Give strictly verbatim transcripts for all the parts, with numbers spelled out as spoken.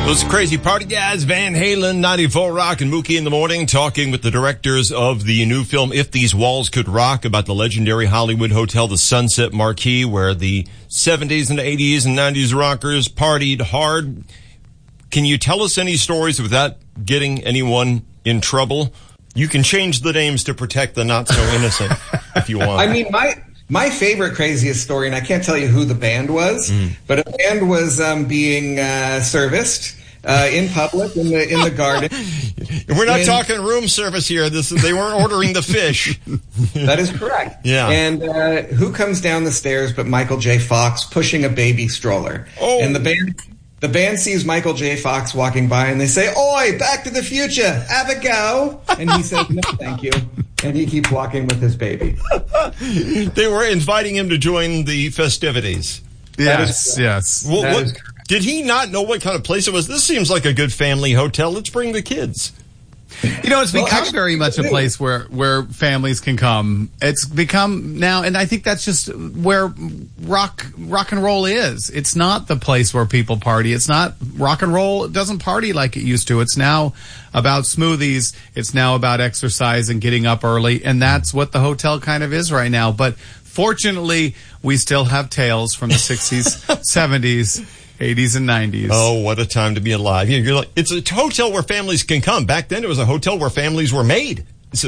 Those crazy party guys, Van Halen, ninety-four Rock, and Mookie in the morning, talking with the directors of the new film If These Walls Could Rock, about the legendary Hollywood hotel, the Sunset Marquis, where the seventies and eighties and nineties rockers partied hard. Can you tell us any stories without getting anyone in trouble? You can change the names to protect the not so innocent if you want. I mean, my my favorite craziest story, and I can't tell you who the band was, mm. but a band was um, being uh, serviced Uh, in public, in the in the garden. We're not and, talking room service here. This they weren't ordering the fish. That is correct. Yeah. And uh, who comes down the stairs but Michael J. Fox pushing a baby stroller? Oh. And the band the band sees Michael J. Fox walking by, and they say, "Oi, Back to the Future, have a go." And he says, "No, thank you." And he keeps walking with his baby. They were inviting him to join the festivities. Yes, yes. Well, that what, is did he not know what kind of place it was? This seems like a good family hotel. Let's bring the kids. You know, it's Well, become actually, very much a place where, where families can come. It's become now, and I think that's just where rock rock and roll is. It's not the place where people party. It's not rock and roll. It doesn't party like it used to. It's now about smoothies. It's now about exercise and getting up early, and that's what the hotel kind of is right now. But fortunately, we still have tales from the sixties, seventies, eighties and nineties. Oh, what a time to be alive. You're like, it's a hotel where families can come. Back then, it was a hotel where families were made. So,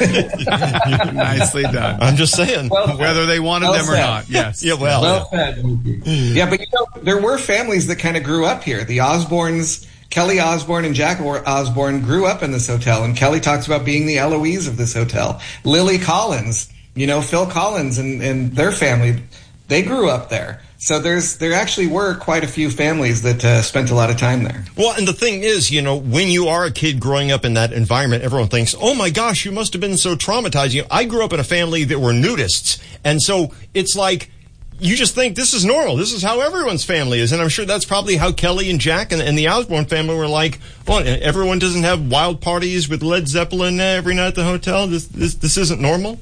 nicely done. I'm just saying. Well, whether they wanted well them or said. not. Yes. Yeah, well. Well said. Yeah, but you know, there were families that kind of grew up here. The Osbournes, Kelly Osbourne and Jack Osbourne grew up in this hotel, and Kelly talks about being the Eloise of this hotel. Lily Collins, you know, Phil Collins and, and their family, they grew up there. So there's there actually were quite a few families that uh, spent a lot of time there. Well, and the thing is, you know, when you are a kid growing up in that environment, everyone thinks, oh my gosh, you must have been so traumatized. You know, I grew up in a family that were nudists. And so it's like, you just think this is normal. This is how everyone's family is. And I'm sure that's probably how Kelly and Jack and, and the Osbourne family were like, oh, everyone doesn't have wild parties with Led Zeppelin every night at the hotel. This, this, this isn't normal.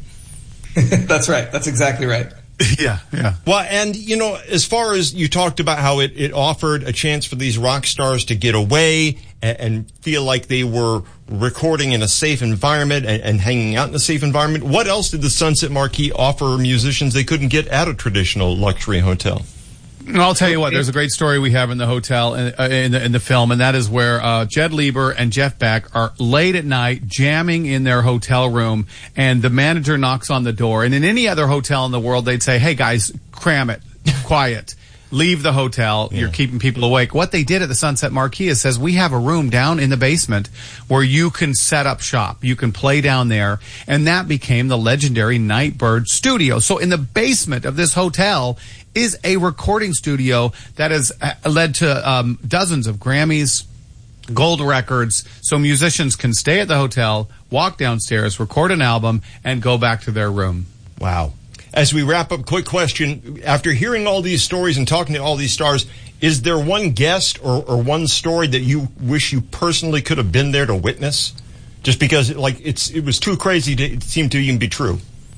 That's right. That's exactly right. Yeah, yeah. Well, and, you know, as far as you talked about how it, it offered a chance for these rock stars to get away and, and feel like they were recording in a safe environment and, and hanging out in a safe environment, what else did the Sunset Marquis offer musicians they couldn't get at a traditional luxury hotel? I'll tell you what, there's a great story we have in the hotel, in, uh, in, the, in the film, and that is where uh, Jed Lieber and Jeff Beck are late at night jamming in their hotel room, and the manager knocks on the door. And in any other hotel in the world, they'd say, hey, guys, cram it, quiet. Leave the hotel. Yeah. You're keeping people awake. What they did at the Sunset Marquis is says, we have a room down in the basement where you can set up shop. You can play down there. And that became the legendary Nightbird Studio. So in the basement of this hotel is a recording studio that has led to um, dozens of Grammys, gold records, so musicians can stay at the hotel, walk downstairs, record an album, and go back to their room. Wow. As we wrap up, quick question. After hearing all these stories and talking to all these stars, is there one guest or, or one story that you wish you personally could have been there to witness? Just because, like, it's it was too crazy to it seemed to even be true.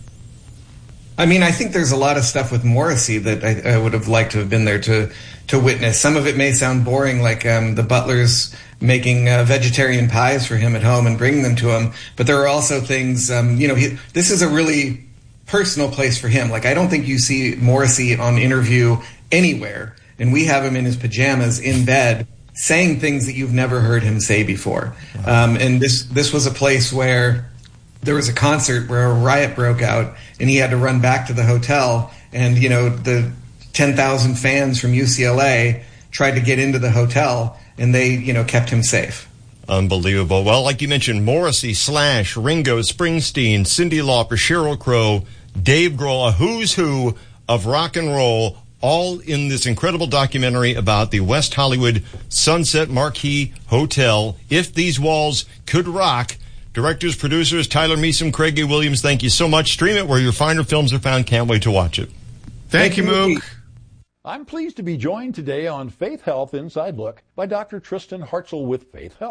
I mean, I think there's a lot of stuff with Morrissey that I, I would have liked to have been there to to witness. Some of it may sound boring, like um, the butlers making uh, vegetarian pies for him at home and bringing them to him. But there are also things, um, you know, he, this is a really personal place for him. Like, I don't think you see Morrissey on Interview anywhere, and we have him in his pajamas in bed saying things that you've never heard him say before. Wow. Um, and this this was a place where there was a concert where a riot broke out, and he had to run back to the hotel. And, you know, the ten thousand fans from U C L A tried to get into the hotel, and they, you know, kept him safe. Unbelievable. Well, like you mentioned, Morrissey, Slash, Ringo, Springsteen, Cyndi Lauper, Sheryl Crow, Dave Grohl, a who's who of rock and roll, all in this incredible documentary about the West Hollywood Sunset Marquis Hotel. If These Walls Could Rock. Directors, producers, Tyler Measom, Craig A. Williams, thank you so much. Stream it where your finer films are found. Can't wait to watch it. Thank, thank you, Mook. I'm pleased to be joined today on Faith Health Inside Look by Doctor Tristan Hartzell with Faith Health.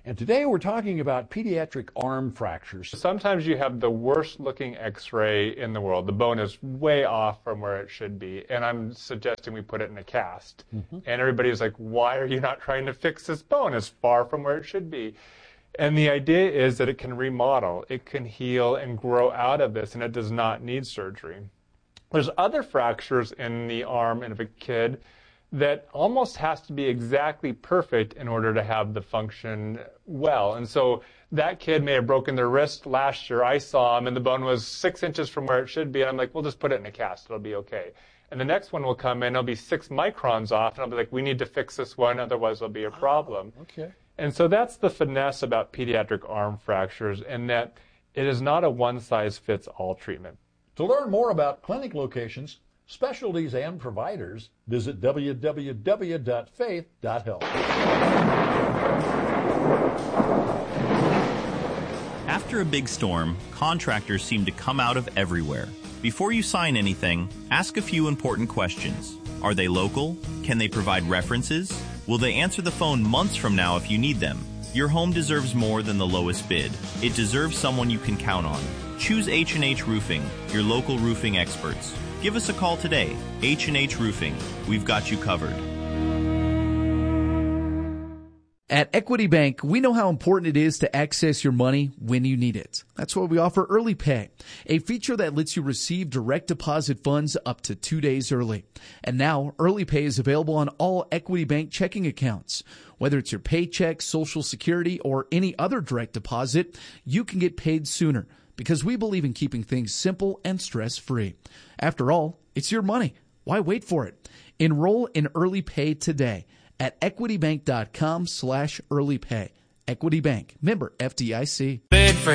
And today we're talking about pediatric arm fractures. Sometimes you have the worst looking x-ray in the world. The bone is way off from where it should be, and I'm suggesting we put it in a cast. Mm-hmm. And everybody's like, why are you not trying to fix this bone? It's far from where it should be. And the idea is that it can remodel, it can heal and grow out of this, and it does not need surgery. There's other fractures in the arm of a kid that almost has to be exactly perfect in order to have the function well. And so that kid may have broken their wrist last year. I saw him and the bone was six inches from where it should be. And I'm like, we'll just put it in a cast. It'll be okay. And the next one will come in. It'll be six microns off. And I'll be like, we need to fix this one. Otherwise, it'll be a problem. Oh, okay. And so that's the finesse about pediatric arm fractures, in that it is not a one-size-fits-all treatment. To learn more about clinic locations, specialties, and providers, visit w w w dot faith dot health. After a big storm, contractors seem to come out of everywhere. Before you sign anything, ask a few important questions. Are they local? Can they provide references? Will they answer the phone months from now if you need them? Your home deserves more than the lowest bid. It deserves someone you can count on. Choose H and H Roofing, your local roofing experts. Give us a call today. H and H Roofing. We've got you covered. At Equity Bank, we know how important it is to access your money when you need it. That's why we offer Early Pay, a feature that lets you receive direct deposit funds up to two days early. And now, Early Pay is available on all Equity Bank checking accounts. Whether it's your paycheck, Social Security, or any other direct deposit, you can get paid sooner, because we believe in keeping things simple and stress-free. After all, it's your money. Why wait for it? Enroll in Early Pay today at equitybank dot com slash early pay. Equity Bank, member F D I C. Bid for